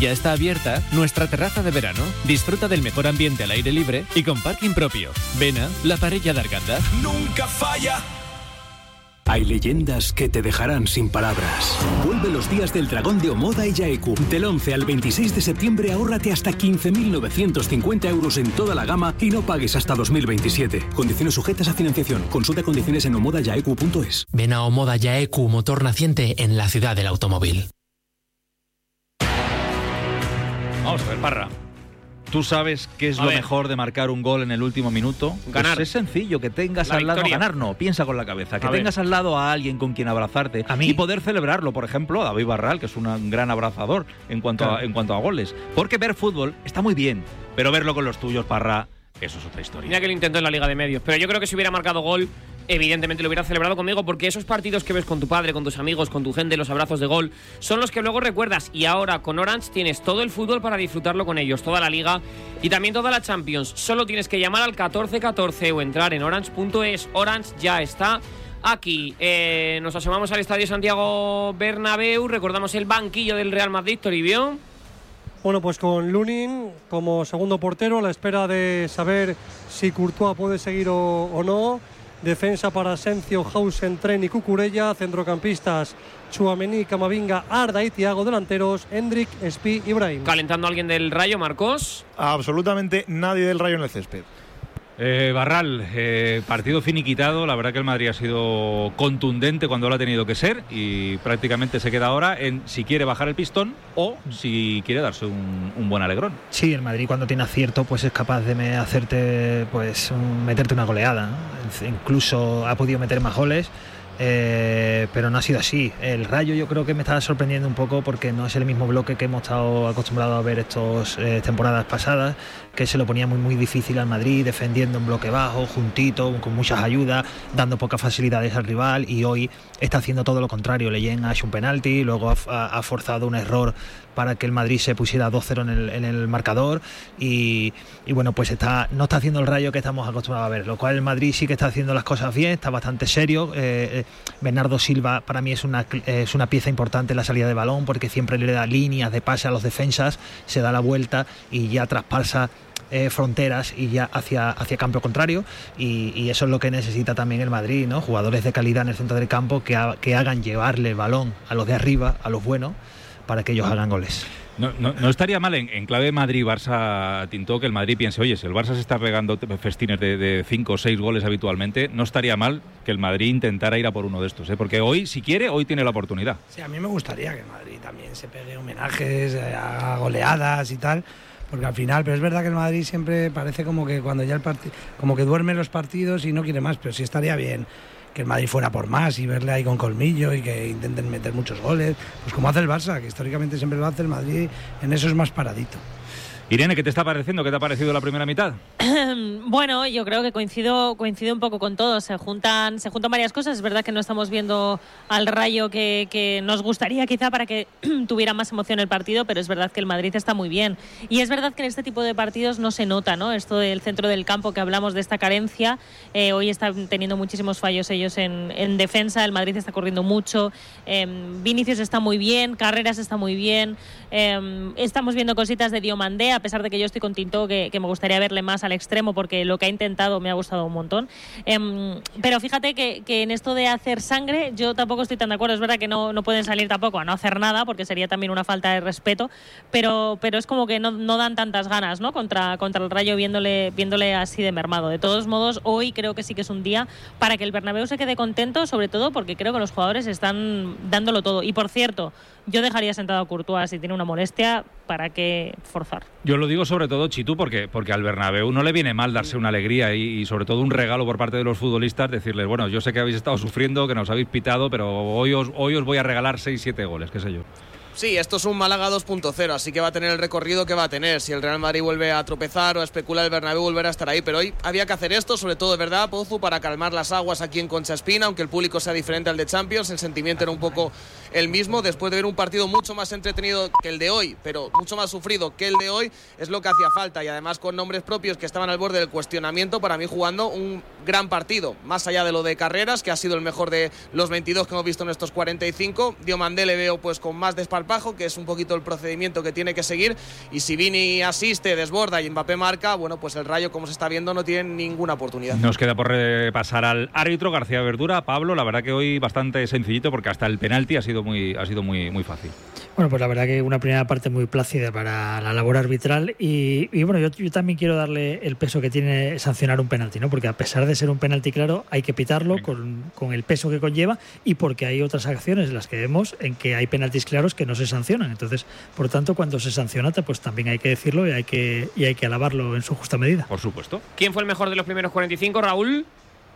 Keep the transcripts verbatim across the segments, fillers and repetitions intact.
Ya está abierta nuestra terraza de verano. Disfruta del mejor ambiente al aire libre y con parking propio. Vena, la parella de Arganda. Nunca falla. Hay leyendas que te dejarán sin palabras. Vuelve los días del dragón de Omoda y Yaeku. Del once al veintiséis de septiembre ahórrate hasta quince mil novecientos cincuenta euros en toda la gama y no pagues hasta dos mil veintisiete. Condiciones sujetas a financiación. Consulta condiciones en omoda yaeku punto es. Ven a Omoda Yaeku, motor naciente en la ciudad del automóvil. Vamos a ver, Parra. ¿Tú sabes qué es A lo ver. mejor de marcar un gol en el último minuto? Ganar. Pues es sencillo, que tengas La al lado... victoria. No, ganar no, piensa con la cabeza. Que A ver. tengas al lado a alguien con quien abrazarte A mí. y poder celebrarlo. Por ejemplo, a David Barral, que es una- un gran abrazador en cuanto, Claro. a, en cuanto a goles. Porque ver fútbol está muy bien, pero verlo con los tuyos, Parra, eso es otra historia. Mira que lo intentó en la Liga de Medios. Pero yo creo que si hubiera marcado gol, evidentemente lo hubiera celebrado conmigo, porque esos partidos que ves con tu padre, con tus amigos, con tu gente, los abrazos de gol, son los que luego recuerdas. Y ahora con Orange tienes todo el fútbol para disfrutarlo con ellos, toda la Liga y también toda la Champions. Solo tienes que llamar al catorce catorce o entrar en orange punto es. Orange ya está aquí. Eh, nos asomamos al Estadio Santiago Bernabéu, recordamos el banquillo del Real Madrid, Toribio. Bueno, pues con Lunin como segundo portero, a la espera de saber si Courtois puede seguir o, o no. Defensa para Asencio, Hausen, Tren y Cucurella. Centrocampistas Tchouaméni, Camavinga, Arda y Thiago. Delanteros Hendrik, Spi y Brahim. Calentando a alguien del Rayo, Marcos. Absolutamente nadie del Rayo en el césped. Eh, Barral, eh, partido finiquitado. La verdad que el Madrid ha sido contundente cuando lo ha tenido que ser y prácticamente se queda ahora en si quiere bajar el pistón o si quiere darse un, un buen alegrón. Sí, el Madrid cuando tiene acierto pues es capaz de me- hacerte pues un- meterte una goleada, ¿no? Incluso ha podido meter más goles. Eh, pero no ha sido así. El Rayo yo creo que me está sorprendiendo un poco porque no es el mismo bloque que hemos estado acostumbrados a ver estas eh, temporadas pasadas, que se lo ponía muy muy difícil al Madrid, defendiendo en bloque bajo, juntito, con muchas ayudas, dando pocas facilidades al rival, y hoy está haciendo todo lo contrario. Leyen ha hecho un penalti, luego ha, ha- ha forzado un error para que el Madrid se pusiera dos cero en el, en el marcador y, y bueno, pues está no está haciendo el Rayo que estamos acostumbrados a ver, lo cual el Madrid sí que está haciendo las cosas bien, está bastante serio. eh, eh, Bernardo Silva para mí es una, es una pieza importante en la salida de balón porque siempre le da líneas de pase a los defensas, se da la vuelta y ya traspasa eh, fronteras y ya hacia, hacia campo contrario, y, y eso es lo que necesita también el Madrid, ¿no? Jugadores de calidad en el centro del campo que, ha- que hagan llevarle el balón a los de arriba, a los buenos, para que ellos hagan goles. No, no, no estaría mal en, en clave Madrid-Barça, Tintó, que el Madrid piense, oye, si el Barça se está pegando te- festines de cinco o seis goles habitualmente, no estaría mal que el Madrid intentara ir a por uno de estos, ¿eh? Porque hoy, si quiere, hoy tiene la oportunidad. Sí, a mí me gustaría que el Madrid también se pegue homenajes, eh, haga goleadas y tal, porque al final, pero es verdad que el Madrid siempre parece como que cuando ya el partido, como que duerme los partidos y no quiere más, pero sí estaría bien que el Madrid fuera por más y verle ahí con colmillo y que intenten meter muchos goles, pues como hace el Barça, que históricamente siempre lo hace el Madrid, en eso es más paradito. Irene, ¿qué te está pareciendo? ¿Qué te ha parecido la primera mitad? Bueno, yo creo que coincido coincido un poco con todos. Se juntan se juntan varias cosas. Es verdad que no estamos viendo al Rayo que, que nos gustaría quizá para que tuviera más emoción el partido, pero es verdad que el Madrid está muy bien. Y es verdad que en este tipo de partidos no se nota, ¿no? Esto del centro del campo que hablamos de esta carencia. Eh, hoy están teniendo muchísimos fallos ellos en, en defensa. El Madrid está corriendo mucho. Eh, Vinicius está muy bien. Carreras está muy bien. Eh, estamos viendo cositas de Diomandé, a pesar de que yo estoy con Tintó, que, que me gustaría verle más al extremo porque lo que ha intentado me ha gustado un montón. Eh, pero fíjate que, que en esto de hacer sangre yo tampoco estoy tan de acuerdo. Es verdad que no, no pueden salir tampoco a no hacer nada porque sería también una falta de respeto, pero, pero es como que no, no dan tantas ganas, ¿no? contra, contra el Rayo viéndole, viéndole así de mermado. De todos modos, hoy creo que sí que es un día para que el Bernabéu se quede contento, sobre todo porque creo que los jugadores están dándolo todo. Y por cierto, yo dejaría sentado a Courtois si tiene una molestia, ¿para qué forzar? Yo lo digo sobre todo, Chitu, porque, porque al Bernabéu no le viene mal darse una alegría y, y sobre todo un regalo por parte de los futbolistas, decirles, bueno, yo sé que habéis estado sufriendo, que nos habéis pitado, pero hoy os, hoy os voy a regalar seis siete goles, qué sé yo. Sí, esto es un Málaga dos punto cero, así que va a tener el recorrido que va a tener. Si el Real Madrid vuelve a tropezar o a especular, el Bernabéu volverá a estar ahí. Pero hoy había que hacer esto, sobre todo, de verdad, Pozu, para calmar las aguas aquí en Concha Espina, aunque el público sea diferente al de Champions, el sentimiento era un poco el mismo. Después de ver un partido mucho más entretenido que el de hoy, pero mucho más sufrido que el de hoy, es lo que hacía falta. Y además con nombres propios que estaban al borde del cuestionamiento, para mí jugando un gran partido. Más allá de lo de Carreras, que ha sido el mejor de los veintidós que hemos visto en estos cuarenta y cinco, Diomandé le veo pues con más desparpajo desparpajo, que es un poquito el procedimiento que tiene que seguir, y si Vini asiste, desborda y Mbappé marca, bueno, pues el Rayo, como se está viendo, no tiene ninguna oportunidad. Nos queda por repasar al árbitro García Verdura. Pablo, la verdad que hoy bastante sencillito, porque hasta el penalti ha sido muy, ha sido muy, muy fácil. Bueno, pues la verdad que una primera parte muy plácida para la labor arbitral y, y bueno, yo, yo también quiero darle el peso que tiene sancionar un penalti, ¿no? Porque a pesar de ser un penalti claro, hay que pitarlo con, con el peso que conlleva y porque hay otras acciones en las que vemos en que hay penaltis claros que no se sancionan. Entonces, por tanto, cuando se sanciona, pues también hay que decirlo y hay que, y hay que alabarlo en su justa medida. Por supuesto. ¿Quién fue el mejor de los primeros cuarenta y cinco, Raúl?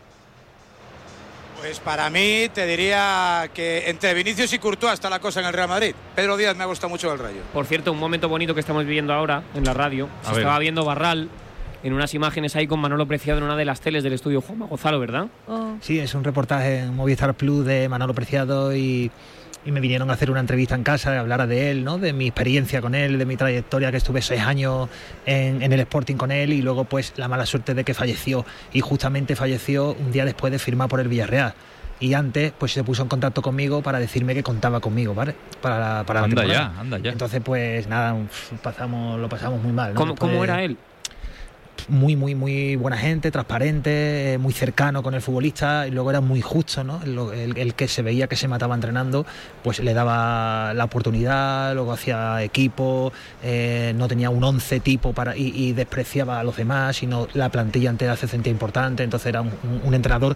Pues para mí te diría que entre Vinicius y Courtois está la cosa en el Real Madrid. Pedro Díaz me ha gustado mucho el Rayo. Por cierto, un momento bonito que estamos viviendo ahora en la radio. Se estaba viendo Barral en unas imágenes ahí con Manolo Preciado en una de las teles del estudio Juanma Gonzalo, ¿verdad? Oh. Sí, es un reportaje en Movistar Plus de Manolo Preciado y... y me vinieron a hacer una entrevista en casa, de hablar de él, ¿no? De mi experiencia con él, de mi trayectoria, que estuve seis años en, en el Sporting con él y luego pues la mala suerte de que falleció y justamente falleció un día después de firmar por el Villarreal. Y antes pues se puso en contacto conmigo para decirme que contaba conmigo, ¿vale? Para la, para anda la ya, anda ya. Entonces pues nada, pasamos, lo pasamos muy mal, ¿no? ¿Cómo, Después, ¿Cómo era él? Muy, muy, muy buena gente, transparente, muy cercano con el futbolista y luego era muy justo, ¿no? El, el, el que se veía que se mataba entrenando, pues le daba la oportunidad, luego hacía equipo, eh, no tenía un once tipo para y, y despreciaba a los demás, sino la plantilla entera se sentía importante, entonces era un, un, un entrenador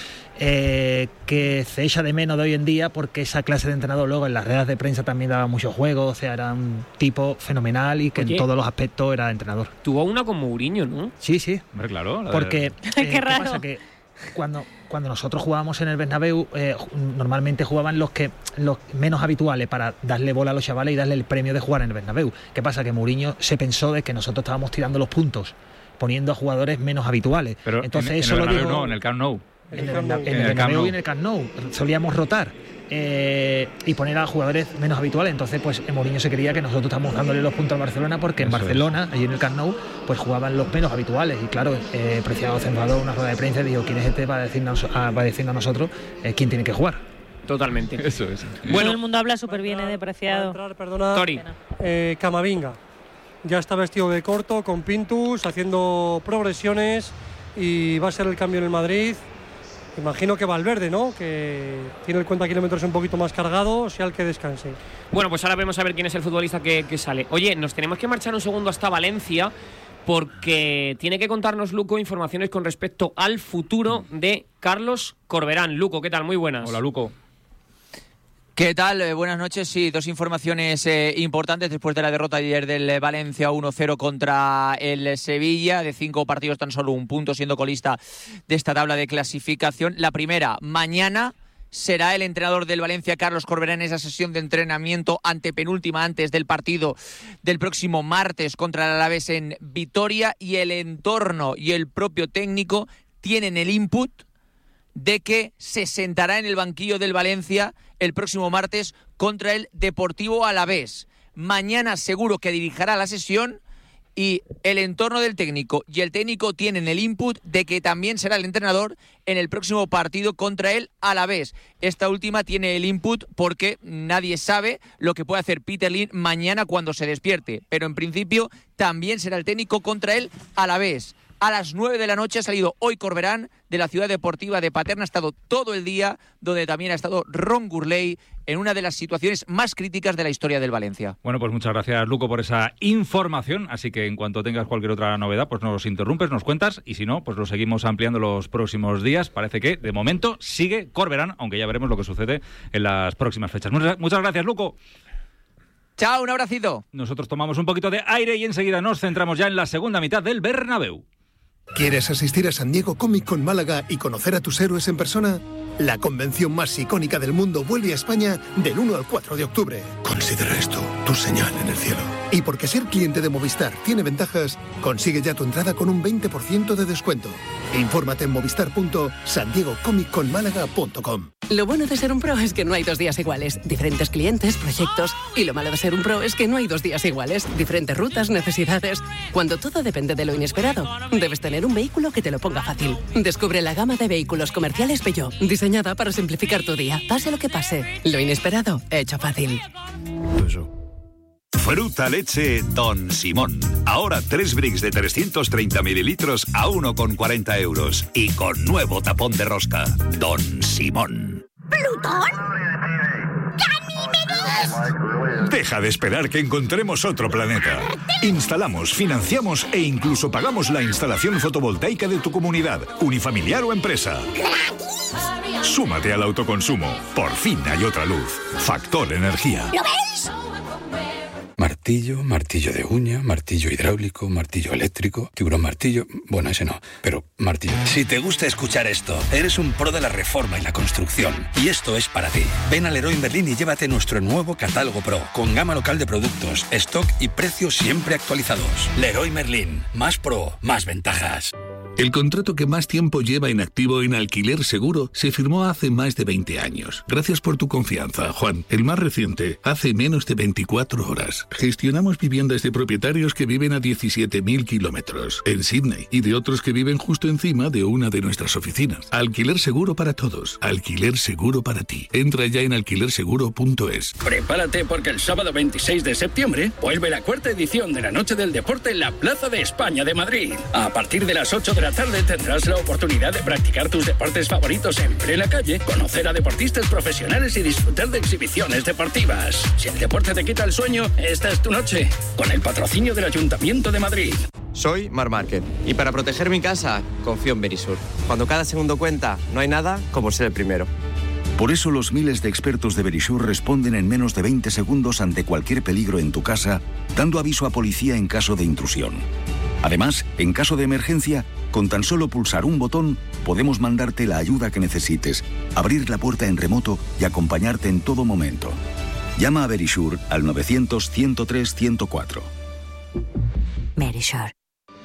Eh, que se echa de menos de hoy en día porque esa clase de entrenador luego en las redes de prensa también daba mucho juego, o sea, era un tipo fenomenal y que Oye, en todos los aspectos era entrenador. Tuvo una con Mourinho, ¿no? Sí, sí. Hombre, claro. Porque, eh, Qué, ¿qué raro. pasa? Que cuando, cuando nosotros jugábamos en el Bernabéu, eh, normalmente jugaban los que los menos habituales para darle bola a los chavales y darle el premio de jugar en el Bernabéu. ¿Qué pasa? Que Mourinho se pensó de que nosotros estábamos tirando los puntos, poniendo a jugadores menos habituales. Pero entonces en, eso en el lo Bernabéu digo, no, en el Camp Nou. En el, en el, en el Bernabéu y en el Camp Nou solíamos rotar eh, y poner a jugadores menos habituales. Entonces pues Mourinho se creía que nosotros estábamos dándole los puntos al Barcelona porque en Eso Barcelona, es. allí en el Camp Nou, pues jugaban los menos habituales y claro, eh, Preciado se enfadó en una rueda de prensa y dijo, ¿quién es este para decirnos a, para decirnos a nosotros eh, quién tiene que jugar? Totalmente. Eso es. Bueno, todo el mundo habla súper bien de Preciado. Entrar, perdona, Tori. Eh, Camavinga ya está vestido de corto con Pintus, haciendo progresiones y va a ser el cambio en el Madrid. Imagino que Valverde, ¿no? Que tiene el cuenta kilómetros un poquito más cargado, sea el que descanse. Bueno, pues ahora vamos a ver quién es el futbolista que, que sale. Oye, nos tenemos que marchar un segundo hasta Valencia porque tiene que contarnos Luco informaciones con respecto al futuro de Carlos Corberán. Luco, ¿qué tal? Muy buenas. Hola, Luco. ¿Qué tal? Eh, buenas noches. Sí, dos informaciones eh, importantes después de la derrota ayer del eh, Valencia uno cero contra el Sevilla. De cinco partidos tan solo un punto, siendo colista de esta tabla de clasificación. La primera, mañana será el entrenador del Valencia, Carlos Corberán, en esa sesión de entrenamiento antepenúltima antes del partido del próximo martes contra el Alavés en Vitoria. Y el entorno y el propio técnico tienen el input de que se sentará en el banquillo del Valencia el próximo martes contra el Deportivo Alavés. Mañana seguro que dirigirá la sesión y el entorno del técnico y el técnico tienen el input de que también será el entrenador en el próximo partido contra el Alavés. Esta última tiene el input porque nadie sabe lo que puede hacer Peter Lim mañana cuando se despierte, pero en principio también será el técnico contra el Alavés. A las nueve de la noche ha salido hoy Corberán de la ciudad deportiva de Paterna. Ha estado todo el día, donde también ha estado Ron Gurley, en una de las situaciones más críticas de la historia del Valencia. Bueno, pues muchas gracias, Luco, por esa información. Así que en cuanto tengas cualquier otra novedad, pues nos interrumpes, nos cuentas. Y si no, pues lo seguimos ampliando los próximos días. Parece que, de momento, sigue Corberán, aunque ya veremos lo que sucede en las próximas fechas. Muchas, muchas gracias, Luco. Chao, un abracito. Nosotros tomamos un poquito de aire y enseguida nos centramos ya en la segunda mitad del Bernabéu. ¿Quieres asistir a San Diego Comic Con Málaga y conocer a tus héroes en persona? La convención más icónica del mundo vuelve a España del uno al cuatro de octubre. Considera esto tu señal en el cielo. Y porque ser cliente de Movistar tiene ventajas, consigue ya tu entrada con un veinte por ciento de descuento. Infórmate en movistar punto san diego comic con málaga punto com. Lo bueno de ser un pro es que no hay dos días iguales. Diferentes clientes, proyectos. Y lo malo de ser un pro es que no hay dos días iguales. Diferentes rutas, necesidades. Cuando todo depende de lo inesperado, debes tener un vehículo que te lo ponga fácil. Descubre la gama de vehículos comerciales Peugeot, diseñada para simplificar tu día. Pase lo que pase. Lo inesperado, hecho fácil. Fruta leche Don Simón. Ahora tres bricks de trescientos treinta mililitros a uno con cuarenta euros. Y con nuevo tapón de rosca. Don Simón. ¿Plutón? ¡Ganímedes! Deja de esperar que encontremos otro planeta. Instalamos, financiamos e incluso pagamos la instalación fotovoltaica de tu comunidad, unifamiliar o empresa. ¡Gratis! Súmate al autoconsumo. Por fin hay otra luz. Factor Energía. ¿Lo veis? Martillo, martillo de uña, martillo hidráulico, martillo eléctrico, tiburón martillo... Bueno, ese no, pero martillo. Si te gusta escuchar esto, eres un pro de la reforma y la construcción. Y esto es para ti. Ven a Leroy Merlin y llévate nuestro nuevo catálogo Pro, con gama local de productos, stock y precios siempre actualizados. Leroy Merlin. Más pro, más ventajas. El contrato que más tiempo lleva en activo en Alquiler Seguro se firmó hace más de veinte años. Gracias por tu confianza, Juan. El más reciente, hace menos de veinticuatro horas. Gestionamos viviendas de propietarios que viven a diecisiete mil kilómetros en Sydney y de otros que viven justo encima de una de nuestras oficinas. Alquiler Seguro para todos. Alquiler Seguro para ti. Entra ya en alquiler seguro punto es. Prepárate porque el sábado veintiséis de septiembre vuelve la cuarta edición de la Noche del Deporte en la Plaza de España de Madrid. A partir de las ocho de la tarde tendrás la oportunidad de practicar tus deportes favoritos en plena calle, conocer a deportistas profesionales y disfrutar de exhibiciones deportivas. Si el deporte te quita el sueño, esta es tu noche, con el patrocinio del Ayuntamiento de Madrid. Soy Mar Márquez y para proteger mi casa confío en Verisur. Cuando cada segundo cuenta, no hay nada como ser el primero. Por eso los miles de expertos de Verisur responden en menos de veinte segundos ante cualquier peligro en tu casa, dando aviso a policía en caso de intrusión. Además, en caso de emergencia, con tan solo pulsar un botón, podemos mandarte la ayuda que necesites, abrir la puerta en remoto y acompañarte en todo momento. Llama a Verisur al novecientos, ciento tres, ciento cuatro. Verisur.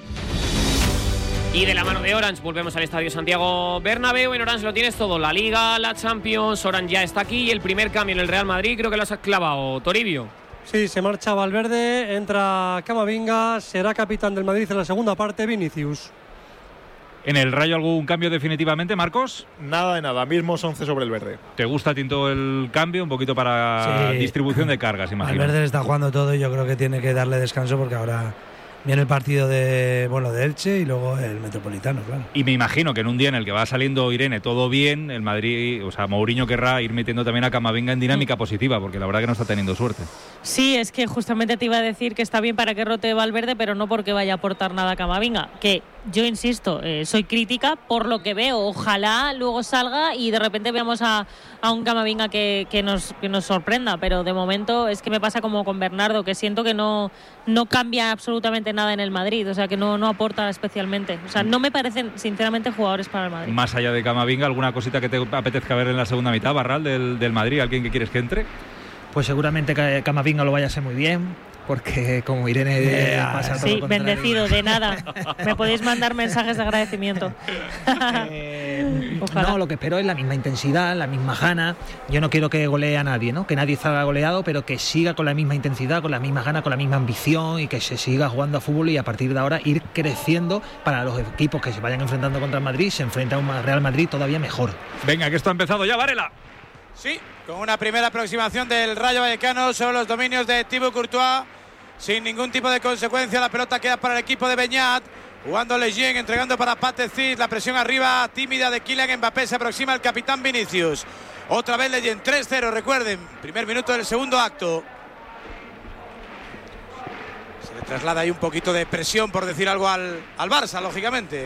Y de la mano de Orange volvemos al Estadio Santiago Bernabéu. En Orange lo tienes todo, la Liga, la Champions. Orange ya está aquí y el primer cambio en el Real Madrid creo que lo has clavado, Toribio. Sí, se marcha Valverde, entra Camavinga, será capitán del Madrid en la segunda parte, Vinicius. ¿En el Rayo algún cambio definitivamente, Marcos? Nada de nada, mismos once sobre el verde. ¿Te gusta, Tinto, el cambio? Un poquito para sí. distribución de cargas, imagino. Valverde está jugando todo y yo creo que tiene que darle descanso porque ahora viene el partido de bueno de Elche y luego el Metropolitano, claro. Y me imagino que en un día en el que va saliendo Irene todo bien, el Madrid, o sea, Mourinho querrá ir metiendo también a Camavinga en dinámica positiva, porque la verdad que no está teniendo suerte. Sí, es que justamente te iba a decir que está bien para que rote Valverde, pero no porque vaya a aportar nada a Camavinga, que yo insisto, eh, soy crítica por lo que veo, ojalá luego salga y de repente veamos a, a un Camavinga que, que, nos, que nos sorprenda, pero de momento es que me pasa como con Bernardo, que siento que no, no cambia absolutamente nada en el Madrid, o sea que no, no aporta especialmente, o sea no me parecen sinceramente jugadores para el Madrid. Más allá de Camavinga, ¿alguna cosita que te apetezca ver en la segunda mitad, Barral, del, del Madrid? ¿Alguien que quieres que entre? Pues seguramente que Camavinga lo vaya a hacer muy bien, porque como Irene yeah. pasa todo sí, lo contrario. bendecido, de nada. Me podéis mandar mensajes de agradecimiento. eh, no, lo que espero es la misma intensidad, la misma gana. Yo no quiero que golee a nadie, ¿no? Que nadie salga goleado, pero que siga con la misma intensidad, con la misma gana, con la misma ambición y que se siga jugando a fútbol y a partir de ahora ir creciendo para los equipos que se vayan enfrentando contra el Madrid, se enfrenta a un Real Madrid todavía mejor. Venga, que esto ha empezado ya, Varela. Sí, con una primera aproximación del Rayo Vallecano sobre los dominios de Thibaut Courtois, sin ningún tipo de consecuencia. La pelota queda para el equipo de Beñat, jugando Lejeune, entregando para Patezis, la presión arriba tímida de Kylian Mbappé, se aproxima el capitán Vinicius. Otra vez Lejeune, tres cero, recuerden, primer minuto del segundo acto. Se le traslada ahí un poquito de presión, por decir algo, al, al Barça, lógicamente,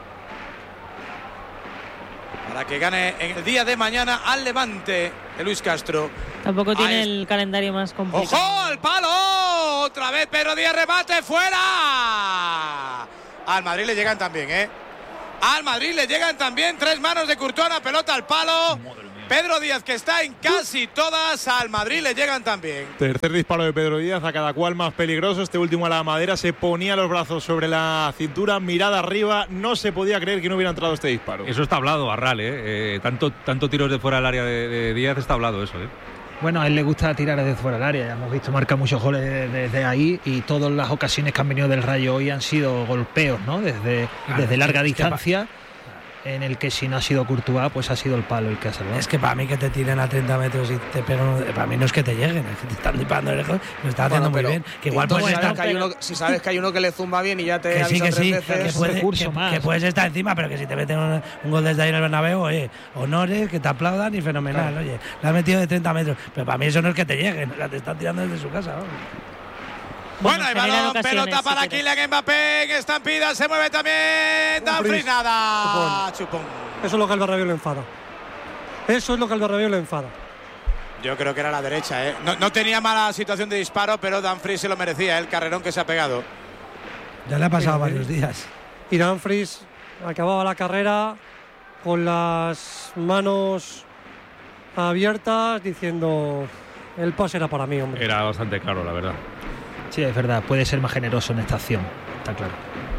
para que gane en el día de mañana al Levante de Luis Castro. Tampoco tiene Ahí. el calendario más complicado. ¡Ojo! ¡Al palo! Otra vez Pedro Díaz, remate, ¡fuera! Al Madrid le llegan también, ¿eh? Al Madrid le llegan también tres manos de Courtois, una pelota al palo. Pedro Díaz, que está en casi todas, al Madrid le llegan también. Tercer disparo de Pedro Díaz, a cada cual más peligroso. Este último a la madera, se ponía los brazos sobre la cintura, mirada arriba. No se podía creer que no hubiera entrado este disparo. Eso está hablado, Barral, ¿eh? eh tanto, tanto tiros de fuera del área de, de Díaz está hablado eso, ¿eh? Bueno, a él le gusta tirar desde fuera del área. Ya hemos visto marca muchos goles desde de ahí y todas las ocasiones que han venido del Rayo hoy han sido golpeos, ¿no? Desde, claro, desde larga es distancia. Que en el que si no ha sido Courtois, pues ha sido el palo el que ha salvado. Es que para mí que te tiren a treinta metros y te pegan, para mí no es que te lleguen, es que te están disparando de lejos, lo está haciendo bueno, muy bien. Que igual puedes sabes estar, que hay uno, si sabes que hay uno que le zumba bien y ya te que avisa sí, que tres sí, veces, que, puede, que, que puedes estar encima, pero que si te meten un, un gol desde ahí en el Bernabéu, oye, honores, que te aplaudan y fenomenal, claro. Oye, le has metido de treinta metros, pero para mí eso no es que te lleguen, o sea, te están tirando desde su casa, vamos. Bueno, el balón, pelota para si Kylian Mbappé, que estampida, se mueve también Dumfries, nada, chupón. Eso es lo que al Bernabéu le enfada. Eso es lo que al Bernabéu le enfada. Yo creo que era la derecha, ¿eh? No, no tenía mala situación de disparo, pero Dumfries se lo merecía, ¿eh? El carrerón que se ha pegado. Ya le ha pasado sí, varios días. Y Dumfries acababa la carrera con las manos abiertas diciendo el pase era para mí, hombre. Era bastante claro, la verdad. Sí, es verdad, puede ser más generoso en esta acción, está claro.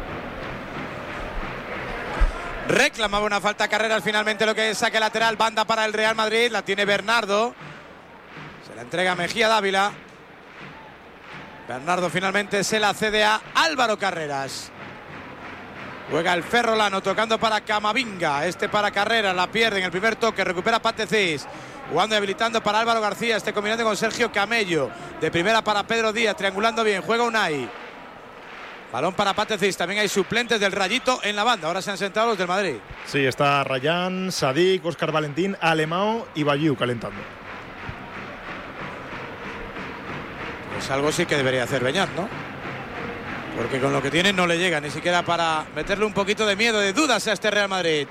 Reclamaba una falta carrera, finalmente lo que es saque lateral, banda para el Real Madrid, la tiene Bernardo. Se la entrega Mejía Dávila. Bernardo finalmente se la cede a Álvaro Carreras. Juega el ferrolano tocando para Camavinga, este para Carreras, la pierde en el primer toque, recupera Patecís. Jugando y habilitando para Álvaro García, este combinando con Sergio Camello. De primera para Pedro Díaz, triangulando bien, juega Unai. Balón para Patecís, también hay suplentes del Rayito en la banda. Ahora se han sentado los del Madrid. Sí, está Rayán, Sadik, Óscar Valentín, Alemão y Bayou calentando. Pues algo sí que debería hacer Beñat, ¿no? Porque con lo que tiene no le llega ni siquiera para meterle un poquito de miedo, de dudas a este Real Madrid.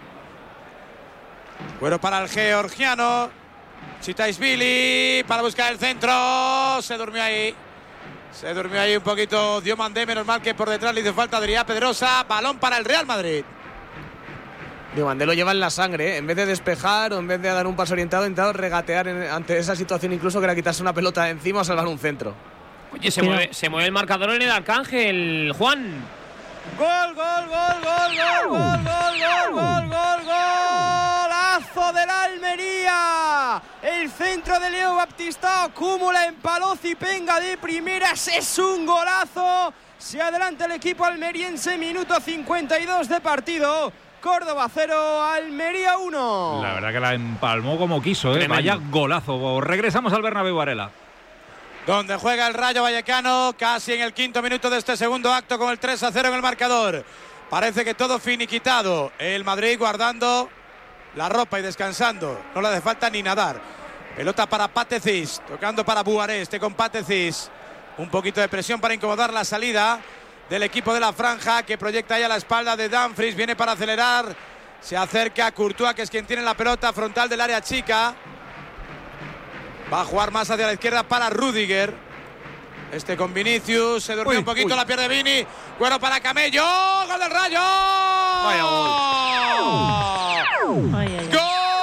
Bueno, para el georgiano. Chitaishvili para buscar el centro. Se durmió ahí. Se durmió ahí un poquito Diomandé, menos mal que por detrás le hizo falta Adrià Pedrosa. Balón para el Real Madrid. Diomandé lo lleva en la sangre, ¿eh? En vez de despejar o en vez de dar un paso orientado, ha intentado regatear en, ante esa situación, incluso que era quitarse una pelota de encima o salvar un centro. Oye, se mueve, se mueve el marcador en el Arcángel, Juan. Gol, gol, gol, gol, gol, gol, gol, gol, gol, gol, golazo del Almería. El centro de Leo Baptista acumula en Palocipenga de primeras, es un golazo. Se adelanta el equipo almeriense, minuto cincuenta y dos de partido. Córdoba cero, Almería uno. La verdad que la empalmó como quiso, ¿eh? Tremendo. Vaya golazo. Regresamos al Bernabéu, Varela. Donde juega el Rayo Vallecano, casi en el quinto minuto de este segundo acto, con el tres a cero en el marcador. Parece que todo finiquitado. El Madrid guardando la ropa y descansando. No le hace falta ni nadar. Pelota para Patecís, tocando para Buaré, este con Patecís. Un poquito de presión para incomodar la salida del equipo de la franja, que proyecta ahí a la espalda de Dumfries. Viene para acelerar. Se acerca a Courtois, que es quien tiene la pelota frontal del área chica. Va a jugar más hacia la izquierda para Rüdiger. Este con Vinicius. Se durmió uy, un poquito, uy. La pierde Vini. Cuero para Camello. ¡Gol del Rayo! Vaya gol. Ay, ay, ay.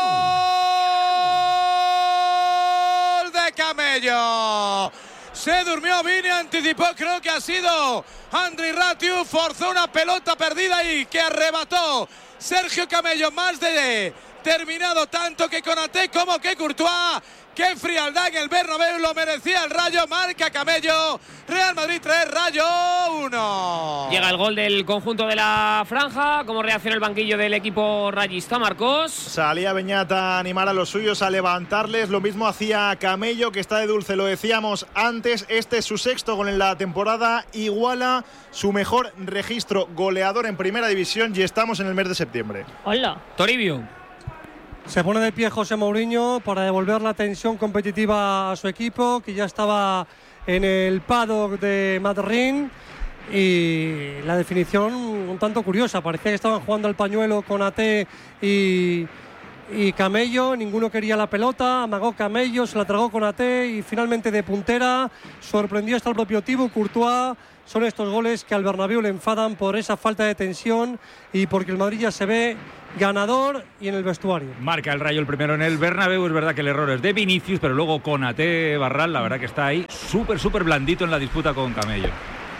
¡Gol de Camello! Se durmió Vini, anticipó, creo que ha sido Andri Ratiu. Forzó una pelota perdida ahí que arrebató Sergio Camello. Más de terminado, tanto que Konaté como que Courtois. Qué frialdad en el Bernabéu, lo merecía el Rayo, marca Camello. Real Madrid tres, Rayo uno. Llega el gol del conjunto de la franja. ¿Cómo reacciona el banquillo del equipo rayista, Marcos? Salía Beñat a animar a los suyos, a levantarles. Lo mismo hacía Camello, que está de dulce, lo decíamos antes. Este es su sexto gol en la temporada. Iguala su mejor registro goleador en primera división y estamos en el mes de septiembre. Hola. Toribio. Se pone de pie José Mourinho para devolver la tensión competitiva a su equipo, que ya estaba en el paddock de Madrid. Y la definición un tanto curiosa, parecía que estaban jugando al pañuelo con Konaté y, y Camello. Ninguno quería la pelota, amagó Camello, se la tragó Konaté y finalmente de puntera sorprendió hasta el propio Thibaut Courtois. Son estos goles que al Bernabéu le enfadan por esa falta de tensión y porque el Madrid ya se ve ganador y en el vestuario. Marca el Rayo el primero en el Bernabéu. Es verdad que el error es de Vinicius, pero luego Konaté, Barral, la verdad que está ahí súper, súper blandito en la disputa con Camello.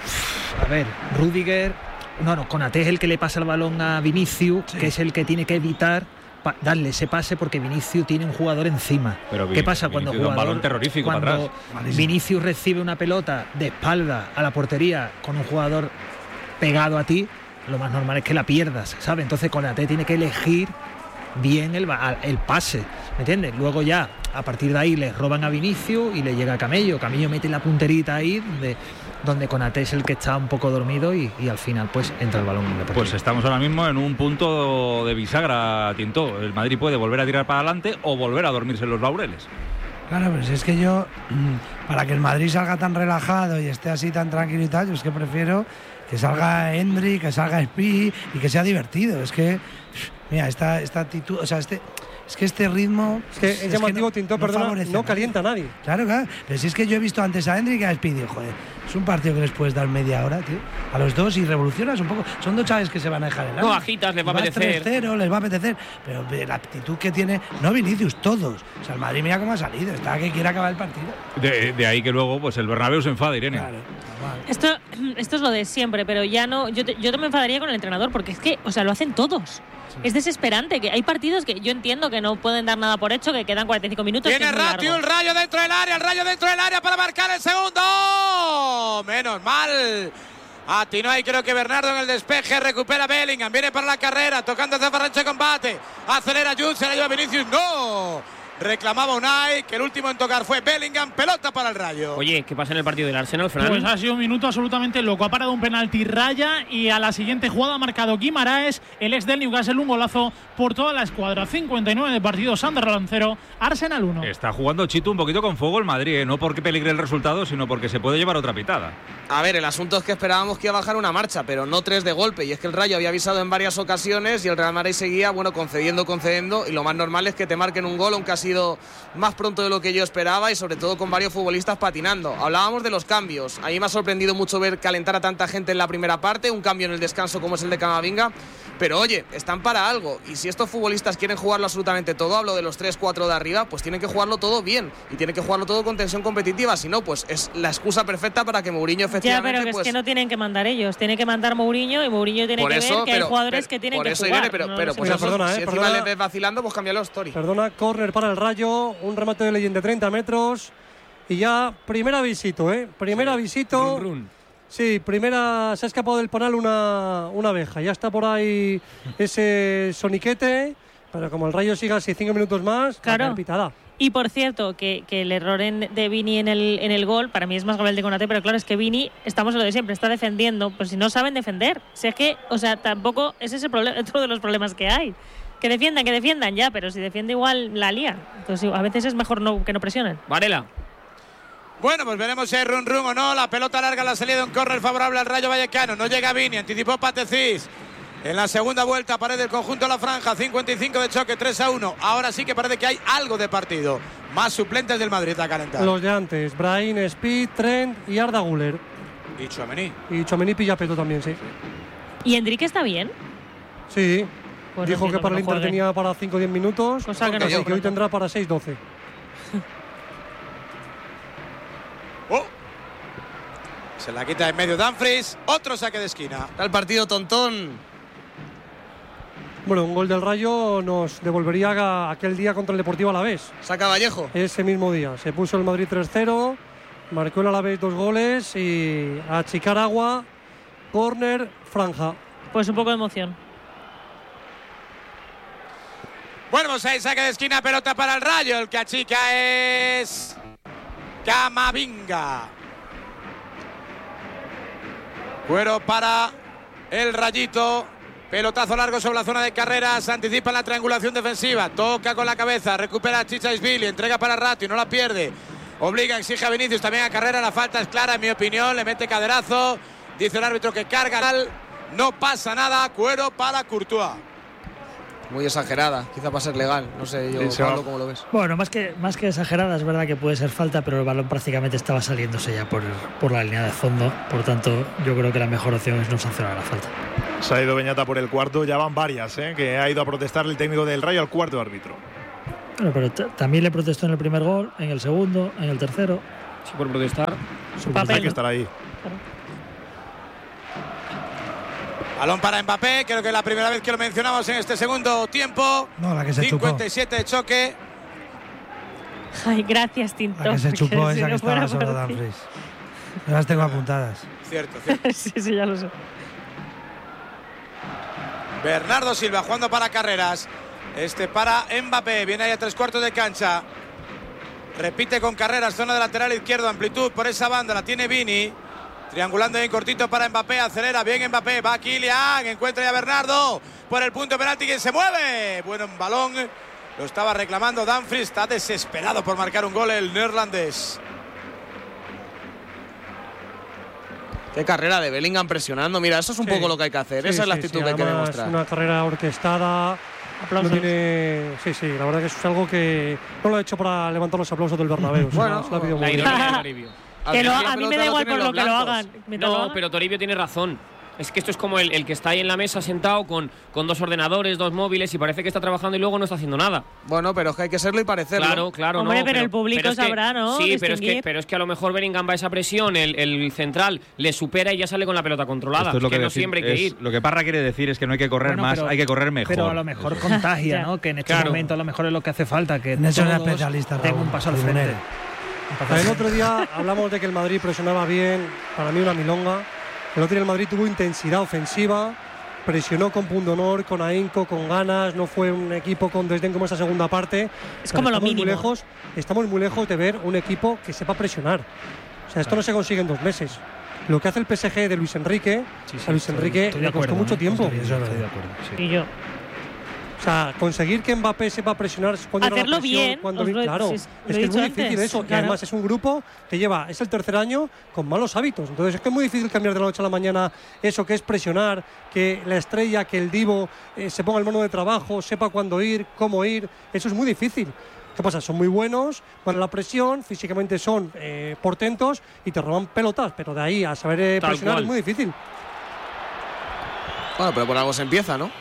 A ver, Rüdiger, no, no, Konaté es el que le pasa el balón a Vinicius, sí. que es el que tiene que evitar pa- darle ese pase porque Vinicius tiene un jugador encima. Pero ¿Qué pasa cuando Vinicius da un jugador, balón terrorífico cuando para atrás? Vinicius recibe una pelota de espalda a la portería con un jugador pegado a ti? Lo más normal es que la pierdas, ¿sabes? Entonces Konaté tiene que elegir bien el, el pase, ¿me entiendes? Luego ya, a partir de ahí, le roban a Vinicius y le llega a Camello. Camello mete la punterita ahí donde, donde Konaté es el que está un poco dormido y, y al final pues entra el balón en la portería. Pues estamos ahora mismo en un punto de bisagra, Tinto. El Madrid puede volver a tirar para adelante o volver a dormirse en los laureles. Claro, pero si es que yo, para que el Madrid salga tan relajado y esté así tan tranquilo y tal, yo es que prefiero que salga Endrick, que salga Spi y que sea divertido. Es que, mira, esta, esta actitud, o sea, este... Es que este ritmo... Es que es, es llamativo, que no, Tinto, no perdona, no calienta a nadie. Claro, claro. Pero si es que yo he visto antes a Endrick y a Speedy, joder, es un partido que les puedes dar media hora, tío, a los dos y revolucionas un poco. Son dos chavales que se van a dejar el alma. No, agitas, les va a apetecer. tres cero, les va a apetecer. Pero la actitud que tiene, no Vinicius, todos. O sea, el Madrid mira cómo ha salido, está que quiere acabar el partido. De, de ahí que luego pues el Bernabéu se enfada, Irene. Claro. Esto, esto es lo de siempre, pero ya no. Yo, te, yo te me enfadaría con el entrenador porque es que, o sea, lo hacen todos. Sí. Es desesperante, que hay partidos que yo entiendo que no pueden dar nada por hecho, que quedan cuarenta y cinco minutos. Tiene Ratio, el Rayo dentro del área, el Rayo dentro del área para marcar el segundo. Menos mal. Atinó ahí creo que Bernardo en el despeje, recupera Bellingham, viene para la carrera, tocando hacia Ferranche combate, acelera Jude, se la lleva Vinicius, no. Reclamaba Unai, que el último en tocar fue Bellingham, pelota para el Rayo. Oye, ¿qué pasa en el partido del Arsenal, Fran? Pues ha sido un minuto absolutamente loco. Ha parado un penalti Raya y a la siguiente jugada ha marcado Guimaraes, el ex del Newcastle, un golazo por toda la escuadra. cincuenta y nueve de partido, Sunderland cero, Arsenal uno. Está jugando Chito un poquito con fuego el Madrid, ¿eh? No porque peligre el resultado, sino porque se puede llevar otra pitada. A ver, el asunto es que esperábamos que iba a bajar una marcha, pero no tres de golpe. Y es que el Rayo había avisado en varias ocasiones y el Real Madrid seguía, bueno, concediendo, concediendo. Y lo más normal es que te marquen un gol, aunque ha sido más pronto de lo que yo esperaba y sobre todo con varios futbolistas patinando. Hablábamos de los cambios. A mí me ha sorprendido mucho ver calentar a tanta gente en la primera parte, un cambio en el descanso como es el de Camavinga. Pero oye, están para algo. Y si estos futbolistas quieren jugarlo absolutamente todo, hablo de los tres cuatro de arriba, pues tienen que jugarlo todo bien. Y tienen que jugarlo todo con tensión competitiva. Si no, pues es la excusa perfecta para que Mourinho efectivamente... Ya, pero que pues, es que no tienen que mandar ellos. Tiene que mandar Mourinho y Mourinho tiene que eso, ver que pero, hay jugadores pero, que tienen por que eso jugar. Irene, pero, no pero no pues sé. eso, perdona, si eh, encima perdona. les ves vacilando, pues cámbialo, Story. Perdona, córner para el Rayo, un remate de Leyen de treinta metros. Y ya, primera visito, ¿eh? Primera sí. visito. Run, run. Sí, primera, se ha escapado del panal una, una abeja. Ya está por ahí ese soniquete, pero como el Rayo siga así cinco minutos más, claro. va a pitada. Y por cierto, que, que el error en, de Vini en el, en el gol, para mí es más grave el de Konaté, pero claro, es que Vini, estamos en lo de siempre, está defendiendo, pues si no saben defender. Si es que, o sea, tampoco, ese es el problema, otro de los problemas que hay. Que defiendan, que defiendan ya, pero si defiende igual la lía. Entonces a veces es mejor no, que no presionen. Varela. Bueno, pues veremos si hay run run o no. La pelota larga, la salida de un córner favorable al Rayo Vallecano. No llega Vini, anticipó Patecís. En la segunda vuelta aparece el conjunto a la franja, cincuenta y cinco de choque, tres a uno. Ahora sí que parece que hay algo de partido. Más suplentes del Madrid a calentar. Los de antes, Brahim, Speed, Trent y Arda Güler. Y Tchouaméni. Y Tchouaméni pilla peto también, sí. ¿Y Enrique está bien? Sí. Pues dijo no que para no el Inter juegue. tenía para cinco o diez minutos. Cosa que no así sé. que hoy tendrá para seis doce. Oh. Se la quita en medio Dumfries. Otro saque de esquina. Está el partido tontón. Bueno, un gol del Rayo nos devolvería a aquel día contra el Deportivo Alavés. Saca Vallejo. Ese mismo día. Se puso el Madrid tres cero, marcó el Alavés dos goles y a achicar agua, córner, franja. Pues un poco de emoción. Bueno, pues ahí saque de esquina, pelota para el Rayo. El que achica es Camavinga. Cuero para el Rayito. Pelotazo largo sobre la zona de carrera. Se anticipa en la triangulación defensiva. Toca con la cabeza. Recupera a Chichaisvili. Entrega para Ratio. No la pierde. Obliga, exige a Vinicius también a carrera. La falta es clara, en mi opinión. Le mete caderazo. Dice el árbitro que carga. No pasa nada. Cuero para Courtois. muy exagerada, quizá para ser legal. No sé, yo, Sí, Pablo, ¿cómo lo ves? Bueno, más que, más que exagerada, es verdad que puede ser falta, pero el balón prácticamente estaba saliéndose ya por, por la línea de fondo. Por tanto, yo creo que la mejor opción es no sancionar la falta. Se ha ido Beñat por el cuarto, ya van varias, ¿eh? Que ha ido a protestar el técnico del Rayo al cuarto árbitro. Bueno, pero t- también le protestó en el primer gol, en el segundo, en el tercero. Sí, por protestar. Su papel. Hay que estar ahí. Balón para Mbappé, creo que es la primera vez que lo mencionamos en este segundo tiempo. No, la que se cincuenta y siete de choque. Ay, gracias, Tinto. La que se chupó porque si esa que no fuera estaba sobre por ti. Dumfries. Yo las tengo apuntadas. Cierto, cierto. Sí, sí, ya lo sé. Bernardo Silva jugando para Carreras. Este para Mbappé. Viene ahí a tres cuartos de cancha. Repite con Carreras, zona de lateral izquierdo, amplitud por esa banda. La tiene Vini. Triangulando bien cortito para Mbappé. Acelera bien Mbappé. Va Kylian. Encuentra ya Bernardo. Por el punto de penalti. ¿Quién se mueve? Bueno, en balón. Lo estaba reclamando Dumfries. Está desesperado por marcar un gol el neerlandés. Qué carrera de Bellingham presionando. Mira, eso es un Sí. poco lo que hay que hacer. Sí, Esa es la sí, actitud sí, que hay que además, demostrar. Una carrera orquestada. Aplausos. No tiene... Sí, sí, la verdad que eso es algo que no lo ha hecho para levantar los aplausos del Bernabéu. Bueno, se lo ha pedido muy La bien. ironía de Toribio. Que lo- Al a mí me pelota da lo igual tienen por lo los que lo blancos. hagan. Mientras lo No, hagan. pero Toribio tiene razón. Es que esto es como el, el que está ahí en la mesa sentado con, con dos ordenadores, dos móviles y parece que está trabajando y luego no está haciendo nada. Bueno, pero es que hay que serlo y parecerlo. Claro, claro, Hombre, no. pero el público pero es que- sabrá, ¿no? Sí, pero es, que, Distinguir. pero es que a lo mejor Bellingham va a esa presión, el, el central le supera y ya sale con la pelota controlada. Esto es lo que que, no decir- siempre hay que es- ir. Lo que Parra quiere decir es que no hay que correr Bueno, más, pero- hay que correr mejor. Pero a lo mejor Eso. contagia, Ya. ¿no? Que en estos Claro. momentos a lo mejor es lo que hace falta, que En eso es todos especialista, tengan Raúl, un paso al tribunero. frente. El otro día hablamos de que el Madrid presionaba bien, para mí una milonga. El otro día el Madrid tuvo intensidad ofensiva, presionó con pundonor, con ahínco, con ganas, no fue un equipo con desdén como esa segunda parte. Es Pero como lo estamos mínimo. Muy lejos, estamos muy lejos de ver un equipo que sepa presionar. O sea, esto no se consigue en dos meses. Lo que hace el P S G de Luis Enrique, Sí, sí, a Luis estoy- Enrique estoy de le costó acuerdo, mucho ¿no? tiempo. Estoy- estoy de acuerdo, sí. Y yo. O sea, conseguir que Mbappé sepa presionar cuando viene Hacerlo la presión, bien, cuando os viene- lo he- claro, sí, es lo he que es dicho muy difícil antes, eso. Y claro. además es un grupo que lleva, es el tercer año con malos hábitos. Entonces es que es muy difícil cambiar de la noche a la mañana eso que es presionar, que la estrella, que el divo eh, se ponga el mono de trabajo, sepa cuándo ir, cómo ir. Eso es muy difícil. ¿Qué pasa? Son muy buenos, van a la presión, físicamente son eh, portentos y te roban pelotas, pero de ahí a saber eh, Tal presionar cual. es muy difícil. Bueno, pero por algo se empieza, ¿no?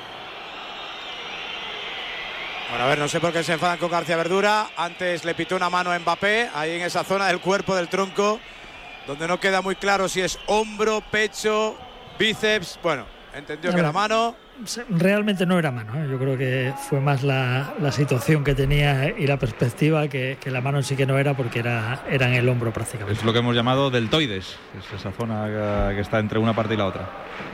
Bueno, a ver, no sé por qué se enfadan con García Verdura. Antes le pitó una mano a Mbappé, ahí en esa zona del cuerpo, del tronco, donde no queda muy claro si es hombro, pecho, bíceps. Bueno, entendió A que ver. era mano. Realmente no era mano, ¿eh? Yo creo que fue más la, la situación que tenía y la perspectiva que, que la mano sí que no era porque era, era en el hombro prácticamente. Es lo que hemos llamado deltoides, que es esa zona que- que está entre una parte y la otra.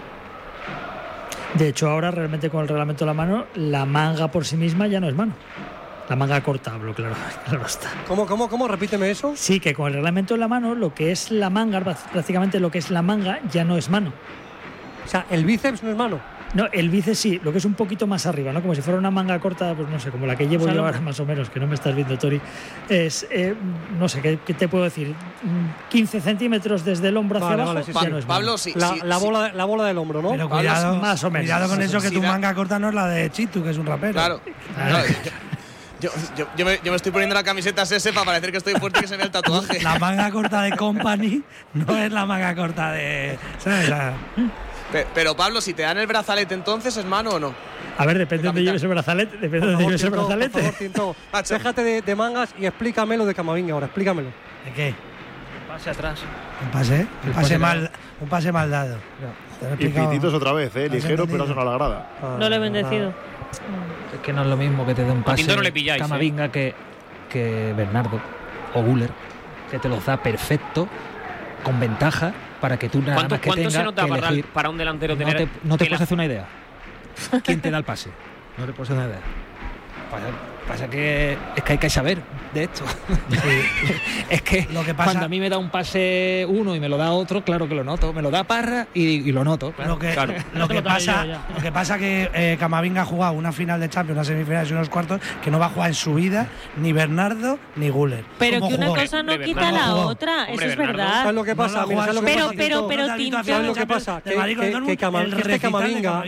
De hecho, ahora realmente con el reglamento de la mano, la manga por sí misma ya no es mano. La manga corta, hablo, claro, claro está. ¿Cómo, cómo, cómo? Repíteme eso. Sí, que con el reglamento de la mano, lo que es la manga, prácticamente lo que es la manga, ya no es mano. O sea, el bíceps no es mano. No, el bíceps sí, lo que es un poquito más arriba, ¿no? Como si fuera una manga corta, pues no sé, como la que llevo O sea, yo lo- ahora más o menos, que no me estás viendo, Tori. Es, eh, no sé, ¿qué, qué te puedo decir? Mm, quince centímetros desde el hombro hacia Vale, abajo, vale, sí, ya sí. no es Pablo, mano. sí, La, sí, la sí. bola, la bola del hombro, ¿no? Pero Pablo, cuidado, más o menos. cuidado con eso, que Sí, tu da- manga corta no es la de Chitu, que es un rapero. Claro. No, yo, yo, yo me, yo me estoy poniendo la camiseta ese para parecer que estoy fuerte y que se vea el tatuaje. La manga corta de Company no es la manga corta de. ¿Sabes? La- Pe- Pero Pablo, si te dan el brazalete, entonces es mano o no. A ver, depende de dónde capitán. lleves el brazalete, depende de Por dónde favor, lleves el Tinto, por brazalete. favor, Tinto, Macho. déjate de, de mangas y explícame lo de Camavinga ahora, explícamelo. ¿De qué? Pase atrás. Un pase, un El pase pase mal, un pase mal dado. Te lo he Y explicado. pititos otra vez, ¿eh? ¿Has Ligero, pero entendido? eso no la agrada. Ah, No lo he bendecido. Es que no es lo mismo que te dé un pase Tinto no le pilláis, Camavinga que, que Bernardo o Guller, que te los da perfecto, con ventaja, para que tú nada ¿Cuánto, más que cuánto tengas se nota que Barral elegir. para un delantero No tener te, no te que la- puedes hacer una idea. ¿Quién te da el pase? No te puedes hacer una idea. Pasa, pasa que es que hay que saber de esto. Es que, Lo que pasa- cuando a mí me da un pase uno y me lo da otro, claro que lo noto. Me lo da Parra y, y lo noto. Claro. Lo que, Claro. lo que Lo pasa, yo ya. lo que pasa que eh, Camavinga ha jugado una final de Champions, una semifinal y unos cuartos que no va a jugar en su vida ni Bernardo ni Guller. Pero ¿Cómo que una jugó? cosa no Hombre, quita Bernardo la jugó. otra, Hombre, eso es Bernardo. verdad. ¿Sabes lo que pasa? No, no, Mira, ¿sabes lo que pero- pasa, pero- Tinto? pero, No te has visto Tinto- a final de ¿Sabes lo que Champions pasa? de Que- Madrid con que- el Dortmund, que Cama- el que este recital de Camavinga- Camavinga.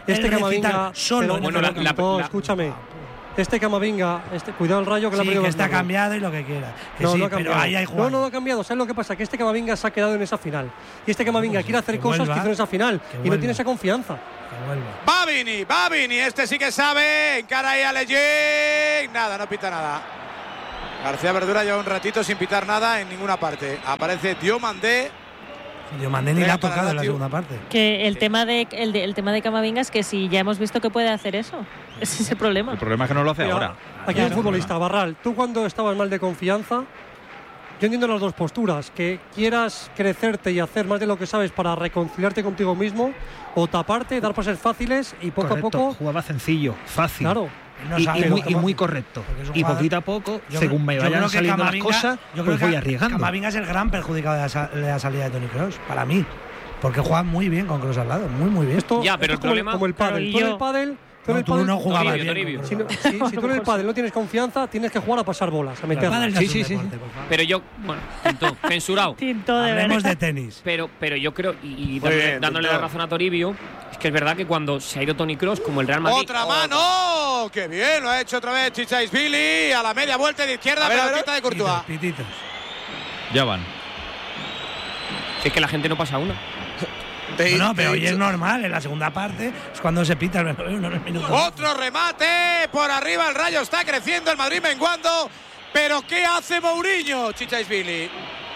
Este Camavinga solo. Bueno, la, la, la, escúchame. Este Camavinga, este, cuidado el Rayo que sí, la que está cambiado y lo que quiera. Que no, sí, no ha pero ahí hay no, no, no ha cambiado. ¿Sabes lo que pasa? Que este Camavinga se ha quedado en esa final. Y este Camavinga pues, quiere hacer cosas vuelva, que hizo en esa final. Y no tiene esa confianza. Va Vini, va Vini. Este sí que sabe. Encara ahí a Leyen. Nada, no pita nada. García Verdura lleva un ratito sin pitar nada en ninguna parte. Aparece Diomandé. Diomandé ni le ha tocado en la segunda parte. Que el tema de el, de, el tema de Camavinga es que si ya hemos visto que puede hacer eso. Ese es el problema. El problema es que no lo hace Mira, ahora. Aquí hay un futbolista, Barral. Tú cuando estabas mal de confianza, yo entiendo las dos posturas. Que quieras crecerte y hacer más de lo que sabes para reconciliarte contigo mismo, o taparte, dar pases fáciles y poco Correcto, a poco. Jugaba sencillo, fácil. Claro. No y, y, muy, y muy correcto. Y jugador, poquito a poco, yo, según me vayan saliendo las cosas, yo pues voy arriesgando. Camavinga es el gran perjudicado de la, de la salida de Toni Kroos, para mí. Porque juega muy bien con Kroos al lado, muy muy bien. Esto, ya, pero esto el problema como el pádel. Tú en el pádel Tú, no, el tú pádel, no jugabas Toribio, bien. Toribio. Si, no, si, si tú en el pádel no tienes confianza, tienes que jugar a pasar bolas, a meterlas. Sí, sí, sí. Deporte, pero yo, bueno, Tinto, censurado. Tinto de Hablemos de tenis. Pero, pero yo creo, y, y dándole, bien, dándole la razón a Toribio, es que es verdad que cuando se ha ido Toni Kroos, como el Real Madrid… ¡Otra mano! ¡Qué bien! Lo ha hecho otra vez Chichaisvili a la media vuelta de izquierda, pero la quita de Courtois. Pititos. Ya van. Es que la gente no pasa una. Te, no, pero hoy es normal, en la segunda parte es cuando se pita el Bernabéu, en el minuto. Otro remate por arriba, el Rayo está creciendo, el Madrid menguando, pero ¿qué hace Mourinho? Chichaisvili.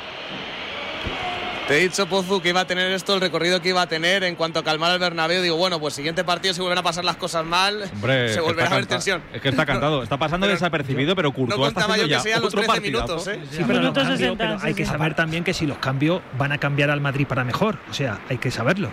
Te he dicho, Pozu, que iba a tener esto, el recorrido que iba a tener en cuanto a calmar al Bernabéu. Digo, bueno, pues siguiente partido se vuelven a pasar las cosas mal. Hombre, se volverá a ver tensión. Es que está cantado, está pasando pero, desapercibido, pero Courtois no está haciendo yo ya que sean otro los trece minutos, ¿eh? Sí, pero, minutos cambios, sesenta, pero hay sí, que sí. saber también que si los cambios van a cambiar al Madrid para mejor. O sea, hay que saberlo.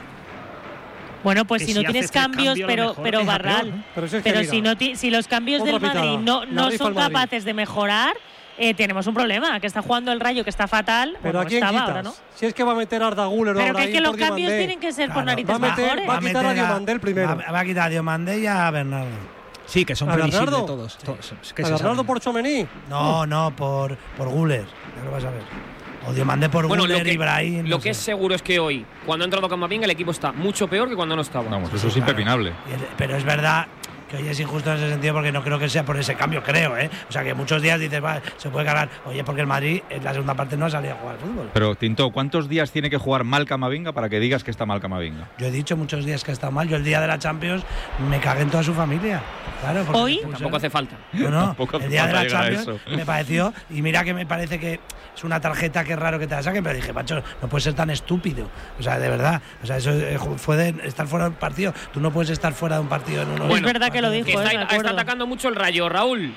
Bueno, pues que si si no tienes cambios, cambios, pero, pero Barral. Peor, ¿no? Pero, si, es pero mira, si, no ti, si los cambios del pitada, Madrid no, no son Madrid. capaces de mejorar, eh, tenemos un problema. Que está jugando el Rayo, que está fatal. Pero bueno, ¿a quién estaba quitas? ahora, ¿no? Si es que va a meter a Arda Güler o Pero que es que los Diomandé. cambios tienen que ser Claro, por narices va a meter, mejores. va a quitar a Diomandé el primero. Va, va a quitar a Diomandé y a Bernardo. Sí, que son ¿A previsibles Bernardo? todos. todos que ¿A se Bernardo saben. por Tchouaméni? No, no, por, por Güler. Ya lo vas a ver. O Diomandé por Bueno, Güler lo que, y Brahim. lo no que sé. es seguro es que hoy, cuando ha entrado Camavinga, el equipo está mucho peor que cuando no estaba. Vamos, eso Sí, es claro. impepinable. Y el- Pero es verdad que hoy es injusto en ese sentido porque no creo que sea por ese cambio, creo, ¿eh? O sea, que muchos días dices, va, se puede ganar. Oye, porque el Madrid en la segunda parte no ha salido a jugar al fútbol. Pero, Tinto, ¿cuántos días tiene que jugar mal Camavinga para que digas que está mal Camavinga? Yo he dicho muchos días que ha estado mal. Yo el día de la Champions me cagué en toda su familia. Claro, porque ¿Hoy? me pusieron- Tampoco hace falta. No, no, Tampoco hace el día de falta la llegar a Champions eso. me pareció, y mira que me parece que es una tarjeta que es raro que te la saquen, pero dije, macho, no puedes ser tan estúpido. O sea, de verdad. O sea, eso eh, fue de estar fuera del partido. Tú no puedes estar fuera de un partido en uno. Es verdad que lo dijo, Que eh, está, me acuerdo. está atacando mucho el Rayo, Raúl.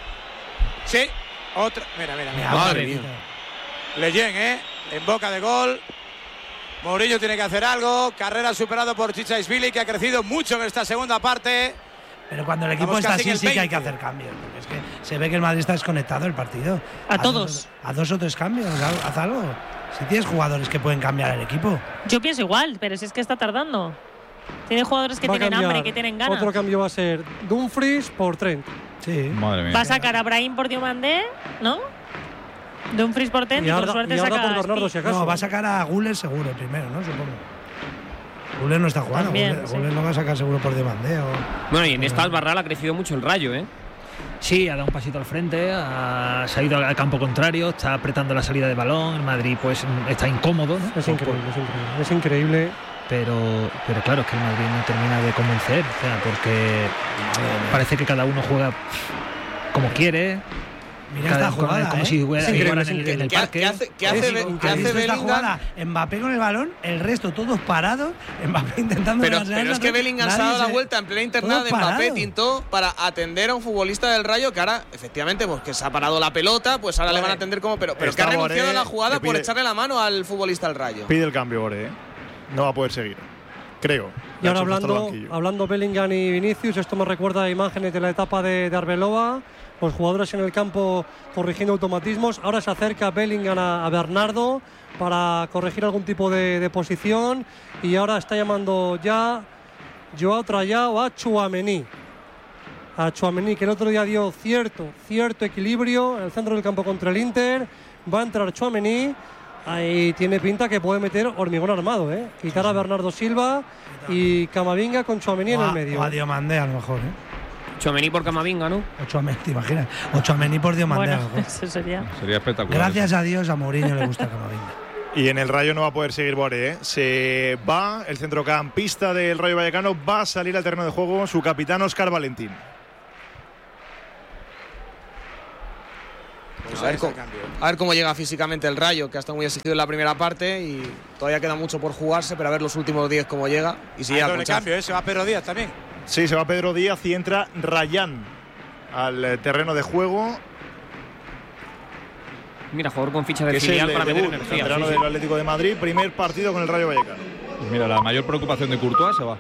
Sí, otra. Mira, mira, mira. Mira, Madre mía. mía. Leyen, ¿eh? En boca de gol. Mourinho tiene que hacer algo. Carrera superado por Chichaisvili, que ha crecido mucho en esta segunda parte. Pero cuando el equipo Vamos está casi en así, el sí que hay que veinte. hacer cambios. Porque es que se ve que el Madrid está desconectado del partido. A Haz todos. Dos, a dos o tres cambios, haz, haz algo. Si tienes jugadores que pueden cambiar el equipo. Yo pienso igual, pero si es que está tardando. Tiene jugadores que Va a tienen cambiar. hambre, que tienen ganas. Otro cambio va a ser Dumfries por Trent. Sí. Madre mía. Va a sacar a Brahim por Diomandé, ¿no? Dumfries por Trent Y y, con Arda, suerte y Arda saca por a Bernardo, Spi. si acaso. No, va a sacar a Guller seguro primero, ¿no? Supongo. Guller no está jugando. También, Guller, sí. Guller lo va a sacar seguro por Diomandé. O… Bueno, y en esta Barral ha crecido mucho el Rayo, ¿eh? Sí, ha dado un pasito al frente, ha, se ha ido al campo contrario, está apretando la salida de balón. El Madrid, pues, está incómodo, ¿no? Es increíble, es increíble. Es increíble. Pero, pero claro, es que el Madrid no termina de convencer, o sea, porque parece que cada uno juega como quiere. Mira cada- esta jugada, como, como ¿eh? si juega- Es increíble, jugaran es en, el- en el ¿Qué, parque. qué hace, qué hace, ¿Has Be- visto qué hace esta Bellingham? jugada? Mbappé con el balón, el resto todos parados, Mbappé intentando Pero, ganarse pero es la- que Bellingham se ha nadie dado la se- vuelta en plena internada de todos Mbappé, parados. Tintó, para atender a un futbolista del Rayo que ahora, efectivamente, pues que se ha parado la pelota, pues ahora le van a atender como… Pero, pero que ha Está renunciado Boré, a la jugada le por pide- echarle la mano al futbolista del Rayo. Pide el cambio, Boré. ¿eh? No va a poder seguir. Creo. Y ahora Le ha hecho hasta el hablando, banquillo. hablando Bellingham y Vinicius, esto me recuerda a imágenes de la etapa de, de Arbeloa, los jugadores en el campo corrigiendo automatismos. Ahora se acerca Bellingham a, a Bernardo para corregir algún tipo de, de posición y ahora está llamando ya Joao Trayao a Tchouaméni. A Tchouaméni, que el otro día dio cierto, cierto equilibrio en el centro del campo contra el Inter. Va a entrar Tchouaméni ahí tiene pinta que puede meter hormigón armado, ¿eh? Quitar a Bernardo Silva y Camavinga con Tchouaméni en el medio. O a Diomandé a lo mejor, ¿eh? Tchouaméni por Camavinga, ¿no? O Tchouaméni, ¿te imaginas? O Tchouaméni por Diomandé. Bueno, eso sería. Sería espectacular. Gracias a Dios a Mourinho le gusta Camavinga. Y en el Rayo no va a poder seguir Boré, ¿eh? Se va, el centrocampista del Rayo Vallecano va a salir al terreno de juego su capitán Óscar Valentín. Pues a, ver cómo, a ver cómo llega físicamente el Rayo, que ha estado muy exigido en la primera parte y todavía queda mucho por jugarse, pero a ver los últimos diez cómo llega. Y si Hay llega doble con chance. cambio, ¿eh? Se va Pedro Díaz también. Sí, se va Pedro Díaz y entra Rayán al eh, terreno de juego. Mira, jugador con ficha de Que filial es el para meter debut, energía. veterano Sí, sí. del Atlético de Madrid, primer partido con el Rayo Vallecano. Pues mira, la mayor preocupación de Courtois se va.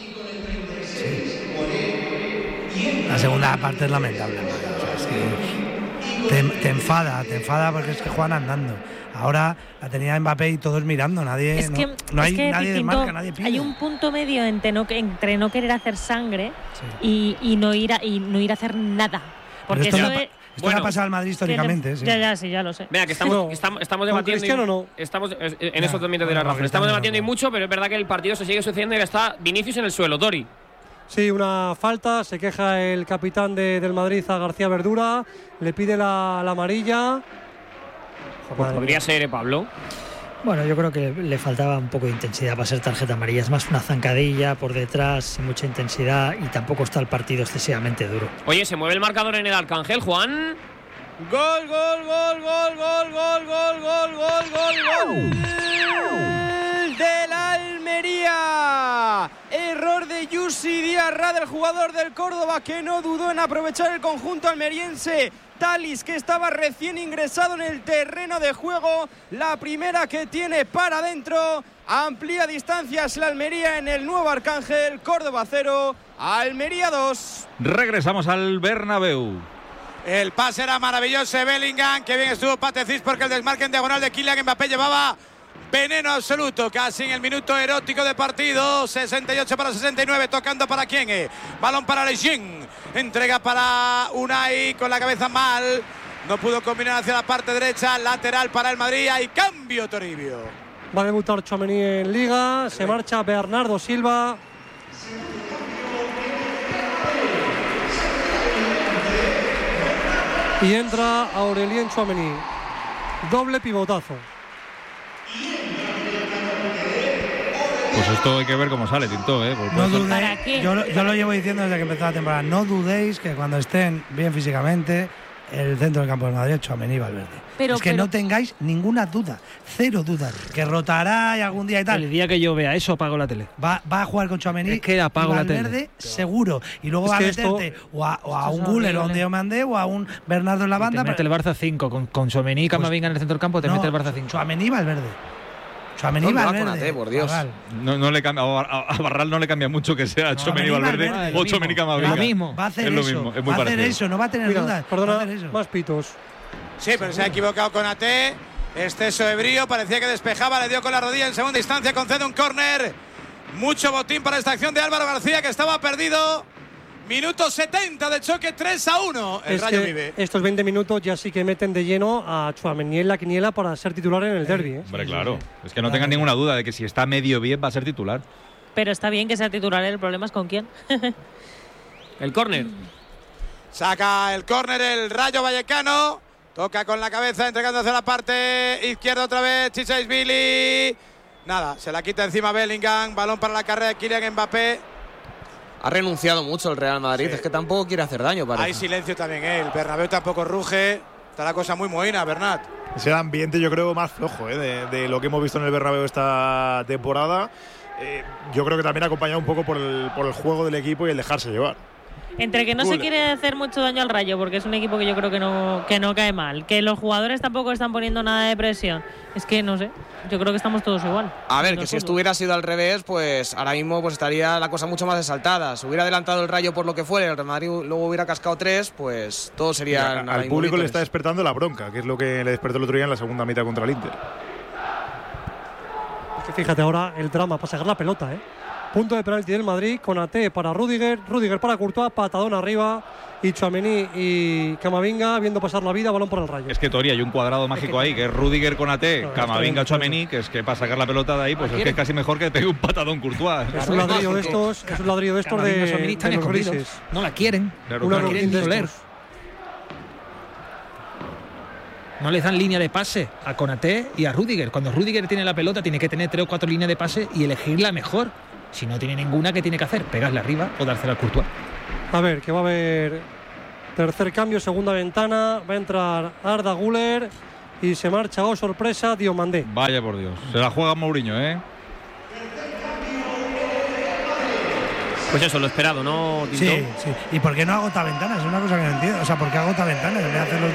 La segunda parte es lamentable, ¿no? O sea, es que te, te enfada, te enfada porque es que juegan andando. Ahora la tenía Mbappé y todos mirando, nadie, Es que, no, no hay es que nadie de distinto, marca, nadie pide. hay un punto medio entre no, entre no querer hacer sangre y, y, no ir a, y no ir a hacer nada. Porque esto eso le ha, es, esto bueno, le ha pasado al Madrid históricamente. Sí. Ya, ya, sí, ya lo sé. Venga, que estamos, No, que estamos, estamos con debatiendo. Cristiano y, no. Estamos, en Ya, eso también te doy bueno, la razón. con Estamos Cristiano debatiendo y no. mucho, pero es verdad que el partido se sigue sucediendo y está Vinicius en el suelo. Dori. Sí, una falta, se queja el capitán de, del Madrid a García Verdura, le pide la, la amarilla. Pues podría ser, ¿eh, Pablo? Bueno, yo creo que le faltaba un poco de intensidad para ser tarjeta amarilla. Es más una zancadilla por detrás, sin mucha intensidad y tampoco está el partido excesivamente duro. Oye, se mueve el marcador en el Arcángel, Juan. Gol, gol, gol, gol, gol, gol, gol, gol, gol, gol, gol del Almería. Error de Yusi Diarra, del jugador del Córdoba, que no dudó en aprovechar el conjunto almeriense. Talis, que estaba recién ingresado en el terreno de juego, la primera que tiene para adentro, amplía distancias la Almería en el nuevo Arcángel. Córdoba cero, Almería dos. Regresamos al Bernabéu. El pase era maravilloso de Bellingham, que bien estuvo Patecis porque el desmarque en diagonal de Kylian Mbappé llevaba veneno absoluto, casi en el minuto erótico de partido. Sesenta y ocho para sesenta y nueve, tocando para quién, balón para Lejeune, entrega para Unai con la cabeza mal, no pudo combinar hacia la parte derecha, lateral para el Madrid, hay cambio Toribio. Va a debutar Tchouaméni en Liga, se marcha Bernardo Silva. Y entra Aurelien Tchouaméni. Doble pivotazo. Pues esto hay que ver cómo sale, Tinto, ¿eh? No dudéis, yo, lo- yo lo llevo diciendo desde que empezó la temporada. No dudéis que cuando estén bien físicamente, el centro del campo del Madrid, Tchouaméni y Valverde. Pero, es que pero- no tengáis ninguna duda, cero dudas. Que rotará y algún día y tal. El día que yo vea eso, apago la tele. Va, va a jugar con Tchouaméni Es que apago y la tele. Valverde seguro. Y luego Es va a que esto- meterte o a, o a esto un es Güler o a un horrible. Diomandé o a un Bernardo en la Te banda. mete el pero- Barça cinco con, con Tchouaméni y Camavinga en el centro del campo, te no, mete el Barça cinco. Tchouaméni y Valverde. Tchouaméni y ¿Dónde va Valverde. Konaté, por Dios? Chaval. No, no le cambia, a, a- a Barral no le cambia mucho que sea Tchouaméni y Valverde Valverde, o Tchouaméni y Camavinga. Lo mismo. Va a hacer es lo eso. mismo, es muy va a hacer parecido. eso, no va a tener Mira, dudas. perdona, va a hacer eso. más pitos. Sí, pero se ha equivocado con A T. Exceso de brío, parecía que despejaba, le dio con la rodilla en segunda instancia, concede un córner. Mucho botín para esta acción de Álvaro García, que estaba perdido. Minuto setenta de choque, tres a uno. El Es Rayo que vive. estos veinte minutos ya sí que meten de lleno a Tchouaméni en la quiniela para ser titular en el derbi. ¿eh? Hombre, claro. Es que no tengan ninguna duda de que si está medio bien va a ser titular. Pero está bien que sea titular, el problema es con quién. El córner. Saca el córner el Rayo Vallecano. Toca con la cabeza, entregando hacia la parte izquierda otra vez. Chichaisvili. Nada, se la quita encima Bellingham. Balón para la carrera de Kylian Mbappé. Ha renunciado mucho el Real Madrid, Sí. es que tampoco quiere hacer daño, parece. Hay silencio también, ¿eh? El Bernabéu tampoco ruge. Está la cosa muy mohina, Bernat. Es el ambiente, yo creo, más flojo ¿eh? de, de lo que hemos visto en el Bernabéu esta temporada. Eh, yo creo que también acompañado un poco por el, por el juego del equipo y el dejarse llevar. Entre que no se quiere hacer mucho daño al Rayo, porque es un equipo que yo creo que no, que no cae mal, que los jugadores tampoco están poniendo nada de presión. Es que no sé, yo creo que estamos todos igual. A ver, No que si solo. estuviera sido al revés, pues ahora mismo pues estaría la cosa mucho más exaltada. Si hubiera adelantado el Rayo por lo que fuera, el Real Madrid luego hubiera cascado tres, pues todo sería. Y a- al público le está despertando la bronca, que es lo que le despertó el otro día en la segunda mitad contra el Inter. Es que fíjate ahora el drama para sacar la pelota, ¿eh? Punto de penalti del Madrid, Konaté para Rudiger, Rudiger para Courtois, patadón arriba, y Tchouaméni y Camavinga viendo pasar la vida, balón por el Rayo. Es que Tori, hay un cuadrado mágico ahí, que es Rudiger con A T, No, Camavinga, está Tchouaméni, que es que para sacar la pelota de ahí, pues es que es casi mejor que pegue un patadón Courtois. Es un ladrillo de estos, es un ladrillo de estos de, Camavinga, Tchouaméni están de los escondidos. grises. No la quieren. Claro, Una claro. quieren de de estos. estos. No les dan línea de pase a Konaté y a Rudiger. Cuando Rudiger tiene la pelota, tiene que tener tres o cuatro líneas de pase y elegir la mejor. Si no tiene ninguna, ¿qué tiene que hacer? Pegarle arriba o dársela al Courtois. A ver, que va a haber tercer cambio, segunda ventana, va a entrar Arda Güler y se marcha, oh sorpresa, Diomandé. Vaya por Dios, se la juega Mourinho, ¿eh? Pues eso, lo esperado, ¿no, Tito? Sí, sí. ¿Y por qué no agota ventanas? Es una cosa que no entiendo. O sea, ¿por qué agota ventanas en vez de hacer los